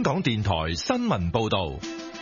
港電台新聞報道。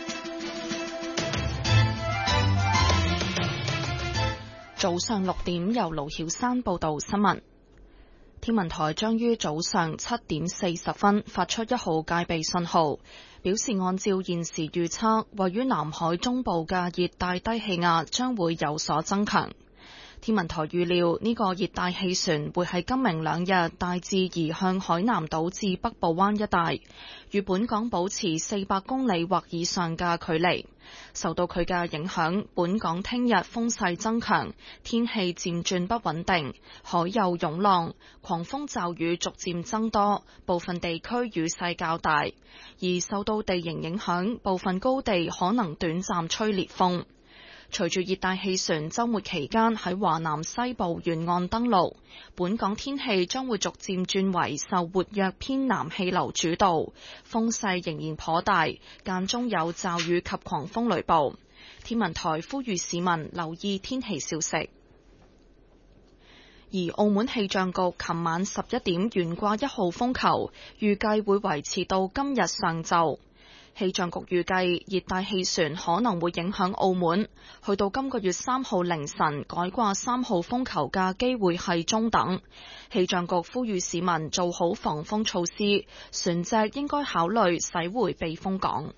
早上6點，由盧曉珊報道新聞。天文台將於早上7點40分發出1號戒備信號，表示按照現時預測，位於南海中部嘅熱帶低氣壓將會有所增強。天文台預料呢個熱帶氣旋會喺今明兩日大致移向海南島至北部灣一帶，與本港保持400公里或以上嘅距離。受到佢嘅影響，本港聽日風勢增強，天氣漸轉不穩定，海有湧浪，狂風驟雨逐漸增多，部分地區雨勢較大。而受到地形影響，部分高地可能短暫吹烈風。隨住熱帶氣旋週末期間喺華南西部沿岸登陸，本港天氣將會逐漸轉為受活躍偏南氣流主導，風勢仍然頗大，間中有驟雨及狂風雷暴。天文台呼籲市民留意天氣消息。而澳門氣象局琴晚11點懸掛1號風球，預計會維持到今日上晝。氣象局預計熱帶氣旋可能會影響澳門，去到今個月3號凌晨改掛3號風球嘅機會係中等。氣象局呼籲市民做好防風措施，船隻應該考慮駛回避風港。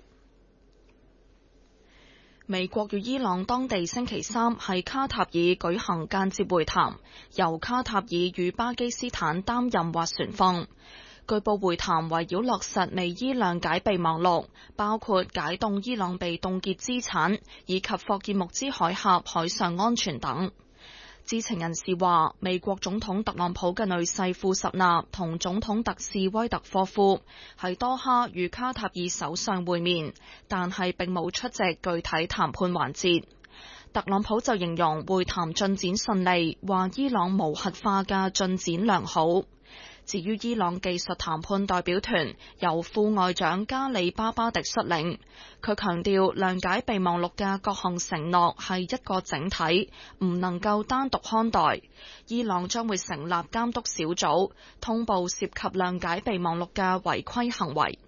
美國與伊朗當地星期三喺卡塔爾舉行間接會談，由卡塔爾與巴基斯坦擔任斡旋方。據報會談圍繞落實美伊兩解備忘錄，包括解凍伊朗被凍結資產，以及霍爾木茲海峽海上安全等。知情人士話，美國總統特朗普嘅女婿庫什納同總統特使威特科夫喺多哈與卡塔爾首相會面，但係並冇出席具體談判環節。特朗普就形容會談進展順利，話伊朗無核化嘅進展良好。至於伊朗技術談判代表團由副外長加里巴巴迪率領，佢強調諒解備忘錄嘅各項承諾係一個整體，唔能夠單獨看待。伊朗將會成立監督小組，通報涉及諒解備忘錄嘅違規行為。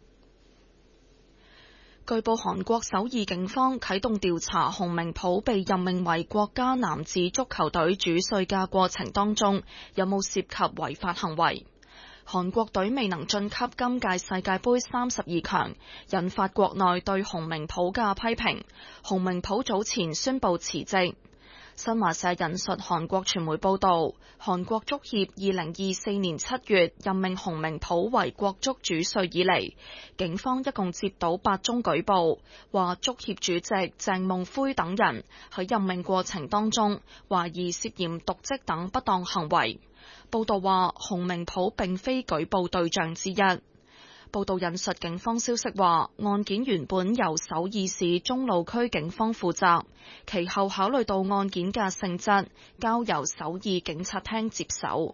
據報韓國首爾警方啟動調查洪明甫被任命為國家男子足球隊主帥嘅過程當中，有冇涉及違法行為。韓國隊未能晉級今屆世界盃32強，引發國內對洪明甫嘅批評。洪明甫早前宣布辭職。新華社引述韓國傳媒報道，韓國足協2024年7月任命洪明甫為國足主帥以嚟，警方一共接到8宗舉報，話足協主席鄭夢輝等人喺任命過程當中懷疑涉嫌瀆職等不當行為。報道話，洪明甫並非舉報對象之一。報道引述警方消息話，案件原本由首爾市中路區警方負責，其後考慮到案件嘅性質，交由首爾警察廳接手。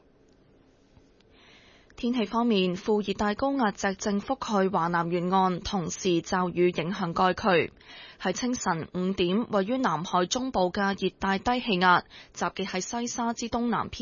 天氣方面，副熱帶高壓脊正覆蓋華南沿岸，同時驟雨影響該區。喺清晨5點，位於南海中部嘅熱帶低氣壓集結喺西沙之東南偏